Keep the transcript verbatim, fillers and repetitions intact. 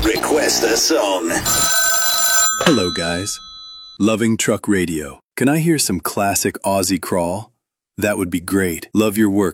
Request a song. Hello, guys. Loving Truck Radio. Can I hear some classic Aussie crawl? That would be great. Love your work.